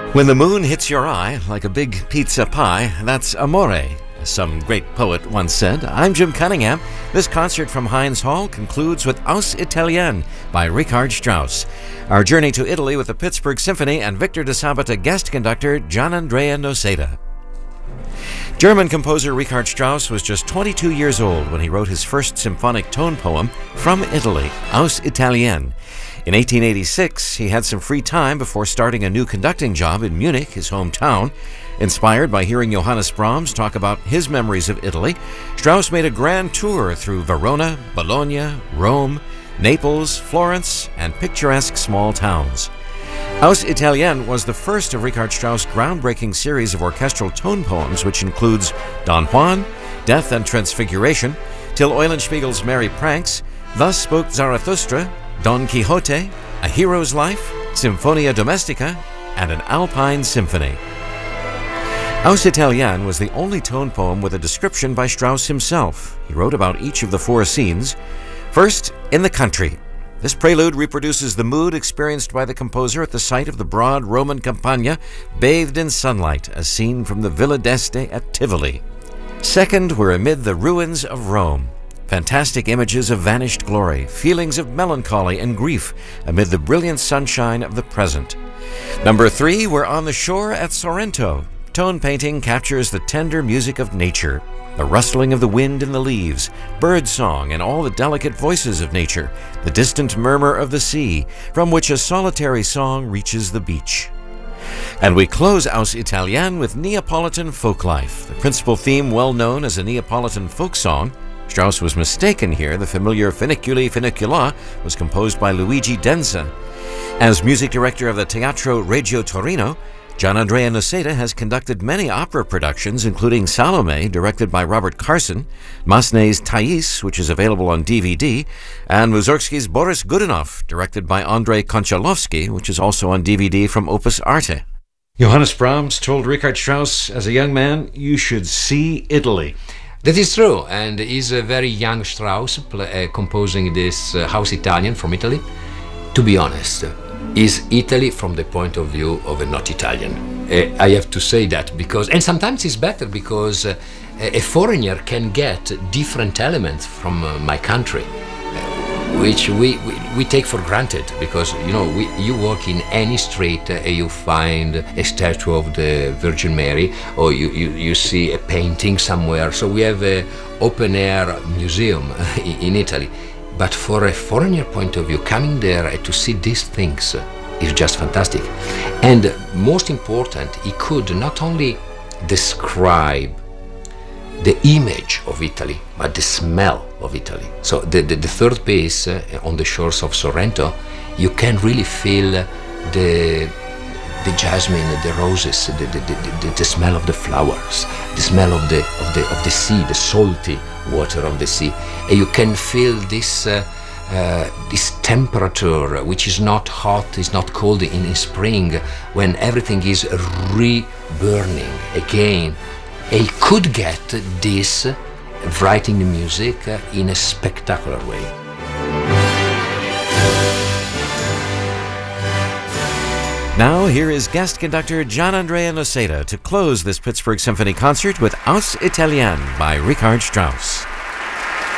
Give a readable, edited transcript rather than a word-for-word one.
When the moon hits your eye like a big pizza pie, that's amore, as some great poet once said. I'm Jim Cunningham. This concert from Heinz Hall concludes with Aus Italien by Richard Strauss. Our journey to Italy with the Pittsburgh Symphony and Victor de Sabata guest conductor Gianandrea Noseda. German composer Richard Strauss was just 22 years old when he wrote his first symphonic tone poem, From Italy, Aus Italien. In 1886, he had some free time before starting a new conducting job in Munich, his hometown. Inspired by hearing Johannes Brahms talk about his memories of Italy, Strauss made a grand tour through Verona, Bologna, Rome, Naples, Florence, and picturesque small towns. Aus Italien was the first of Richard Strauss' groundbreaking series of orchestral tone poems, which includes Don Juan, Death and Transfiguration, Till Eulenspiegel's Merry Pranks, Thus Spoke Zarathustra, Don Quixote, A Hero's Life, Symphonia Domestica, and an Alpine Symphony. Aus Italien was the only tone poem with a description by Strauss himself. He wrote about each of the four scenes. First, in the country. This prelude reproduces the mood experienced by the composer at the site of the broad Roman Campagna, bathed in sunlight, as seen from the Villa d'Este at Tivoli. Second, we're amid the ruins of Rome. Fantastic images of vanished glory, feelings of melancholy and grief amid the brilliant sunshine of the present. Number 3, we're on the shore at Sorrento. Tone painting captures the tender music of nature, the rustling of the wind in the leaves, bird song, and all the delicate voices of nature, the distant murmur of the sea, from which a solitary song reaches the beach. And we close Aus Italien with Neapolitan folklife, the principal theme well known as a Neapolitan folk song. Strauss was mistaken here. The familiar Funiculi Funicula was composed by Luigi Denza. As music director of the Teatro Regio Torino, Gianandrea Noseda has conducted many opera productions, including Salome, directed by Robert Carson, Massenet's Thais, which is available on DVD, and Mussorgsky's Boris Godunov, directed by Andrei Konchalovsky, which is also on DVD from Opus Arte. Johannes Brahms told Richard Strauss, as a young man, you should see Italy. That is true, and he's a very young Strauss composing this Aus Italien from Italy. To be honest, is Italy from the point of view of a not Italian. I have to say that because, and sometimes it's better because a foreigner can get different elements from my country, which we take for granted because, you know, you walk in any street you find a statue of the Virgin Mary, or you see a painting somewhere. So we have an open-air museum in Italy. But for a foreigner point of view, coming there to see these things is just fantastic. And most important, he could not only describe the image of Italy, but the smell of Italy. So the third piece, On the Shores of Sorrento, you can really feel the jasmine, the roses, the smell of the flowers, the smell of the sea, the salty water of the sea. And you can feel this temperature, which is not hot, is not cold in spring, when everything is re-burning again. He could get this writing the music in a spectacular way. Now, here is guest conductor Gianandrea Noseda to close this Pittsburgh Symphony concert with Aus Italien by Richard Strauss.